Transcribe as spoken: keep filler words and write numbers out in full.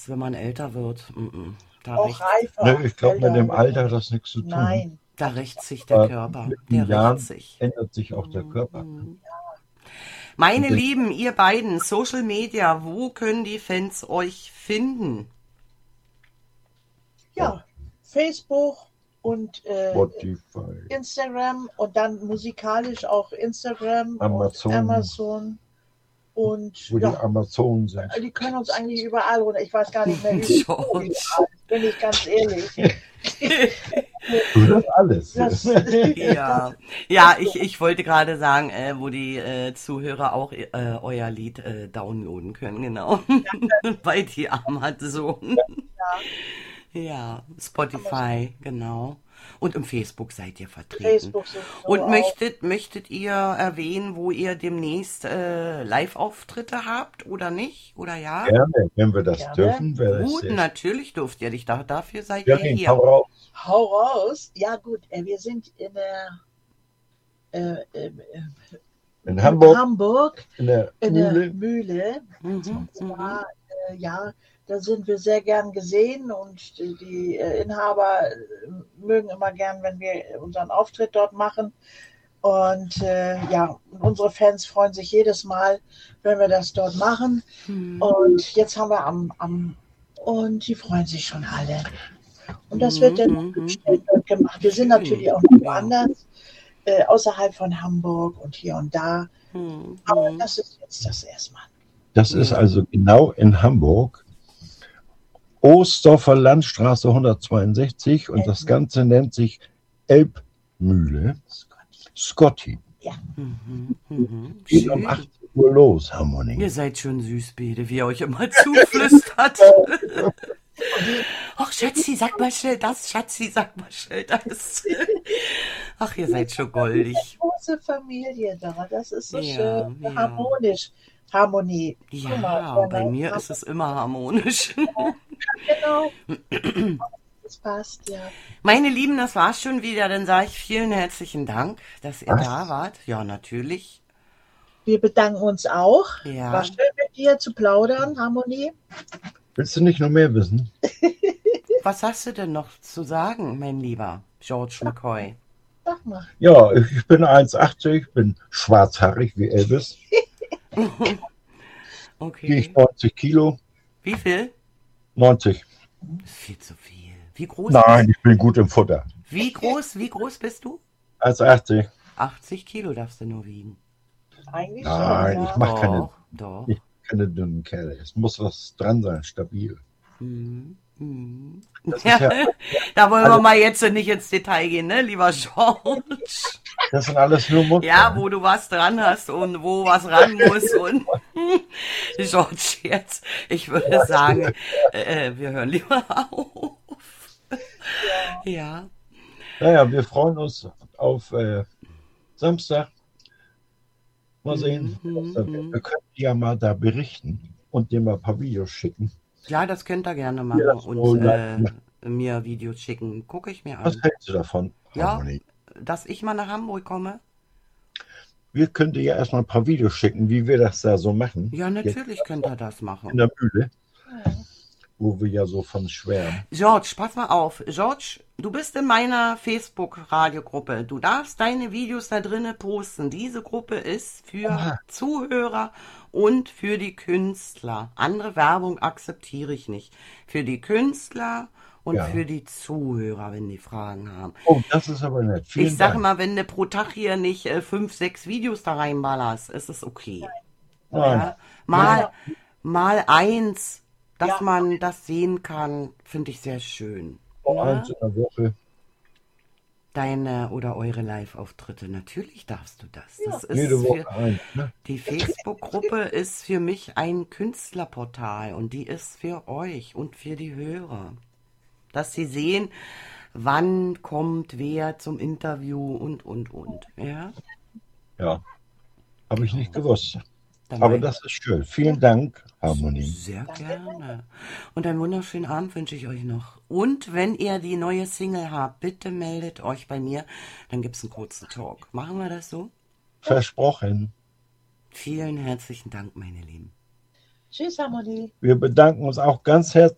nichts, wenn man älter wird. Mm-mm. Da, Auch rächt, reifer. Ne, ich glaube, mit älter dem wird Alter man. hat das nichts zu tun. Nein. da rächt sich der Aber Körper. mit Der den rächt Jahren sich. ändert sich auch der Körper. Mhm. Meine Und den, Lieben, ihr beiden, Social Media, wo können die Fans euch finden? Ja, Facebook und äh, Spotify, Instagram und dann musikalisch auch Instagram Amazon, und Amazon und wo die ja, Amazonen sind. die können uns eigentlich überall runter. Ich weiß gar nicht mehr, George. überall, bin ich ganz ehrlich. Du hörst alles. Das, Ja, ja, ich, ich wollte gerade sagen, äh, wo die äh, Zuhörer auch äh, euer Lied äh, downloaden können, genau. Bei die Amazon. Ja, Spotify, genau. Und im Facebook seid ihr vertreten. Facebook sind so Und auch. möchtet, möchtet ihr erwähnen, wo ihr demnächst äh, Live-Auftritte habt oder nicht? Oder ja? Gerne, wenn wir das Gerne. dürfen, wäre das Gut, sehr natürlich dürft ihr dich. Da, dafür seid ihr schön. hier. Hau raus. Hau raus. Ja gut, äh, wir sind in der äh, äh, In Hamburg, Hamburg in der in der Mühle. Mühle. Mhm, Und mhm. zwar, äh, ja, da sind wir sehr gern gesehen und die, die äh, Inhaber äh, mögen immer gern, wenn wir unseren Auftritt dort machen. Und äh, ja, unsere Fans freuen sich jedes Mal, wenn wir das dort machen. Mhm. Und jetzt haben wir am, am und die freuen sich schon alle. Und das wird dann Mhm, mhm, gestellt und gemacht. Wir sind Schön. natürlich auch noch Ja. woanders, äh, außerhalb von Hamburg und hier und da. Mhm, Aber mhm. das ist jetzt das erstmal. Das ist Ja. also genau in Hamburg, Oostdorfer Landstraße hundertzweiundsechzig und das Ganze nennt sich Elbmühle. Scotty. Mhm, mhm. Geht um Schön. achtzehn Uhr los, Harmonie. Ihr seid schon süß, Bede, wie ihr euch immer zuflüstert. Ach, Schatzi, sag mal schnell das, Schatzi, sag mal schnell das. Ach, ihr seid schon goldig. Große Familie da, das ist so Ja, schön, ja. harmonisch. Harmonie. Guck mal, Ja, bei genau. mir ist es immer harmonisch. Genau. Das passt, ja. Meine Lieben, das war's schon wieder. Dann sage ich vielen herzlichen Dank, dass ihr Was? da wart. Ja, natürlich. Wir bedanken uns auch. Ja. War schön mit dir zu plaudern, Harmonie. Willst du nicht noch mehr wissen? Was hast du denn noch zu sagen, mein lieber George McCoy? Sag mal. Ja, ich bin eins achtzig, bin schwarzhaarig wie Elvis, wiege Okay. ich neunzig Kilo. Wie viel? neunzig. Das ist viel zu viel. Wie groß Nein, bist ich bin gut im Futter. Wie groß, wie groß bist du? eins achtzig. achtzig Kilo darfst du nur wiegen. Eigentlich Nein, schon, ich ja. mach keine, Doch, doch. ich keine dünnen Kerle. Es muss was dran sein, stabil. Mhm. Mhm. Das ist Ja, ja, da wollen wir Also- mal jetzt nicht ins Detail gehen, ne, lieber George? das sind alles nur Muster. Ja, wo du was dran hast und wo was ran muss und George jetzt, ich würde sagen, äh, wir hören lieber auf. Ja. Naja, wir freuen uns auf äh, Samstag. Mal sehen. Mhm, was da mhm. wird. Wir können ja mal da berichten und dir mal ein paar Videos schicken. Ja, das könnt ihr gerne machen Ja, das und wohl äh, live. mir Videos schicken. Gucke ich mir Was an. hältst du davon, Ja, Harmonie? dass ich mal nach Hamburg komme? Wir können dir ja erstmal ein paar Videos schicken, wie wir das da so machen. Ja, Jetzt natürlich könnt ihr das in machen. der Mühle, wo wir ja so von schwärmen. George, pass mal auf. George, du bist in meiner Facebook-Radiogruppe. Du darfst deine Videos da drinnen posten. Diese Gruppe ist für Aha. Zuhörer und für die Künstler. Andere Werbung akzeptiere ich nicht. Für die Künstler und Ja. für die Zuhörer, wenn die Fragen haben. Oh, das ist aber nett. Vielen Ich sage Dank. mal, wenn du pro Tag hier nicht äh, fünf, sechs Videos da reinballerst, ist es okay. Nein. Ja? Mal, mal eins, dass Ja. man das sehen kann, finde ich sehr schön. Oh, Ne? eins in der Woche. Deine oder eure Live-Auftritte, natürlich darfst du das. Das ist Jede für, Woche eins. Ne? die Facebook-Gruppe ist für mich ein Künstlerportal und die ist für euch und für die Hörer. Dass sie sehen, wann kommt wer zum Interview und, und, und. Ja? Ja. Habe ich nicht gewusst. Dann Aber mein- das ist schön. Vielen Dank, Harmonie. Sehr gerne. Und einen wunderschönen Abend wünsche ich euch noch. Und wenn ihr die neue Single habt, bitte meldet euch bei mir. Dann gibt es einen kurzen Talk. Machen wir das so? Versprochen. Vielen herzlichen Dank, meine Lieben. Tschüss, Harmonie. Wir bedanken uns auch ganz herzlich.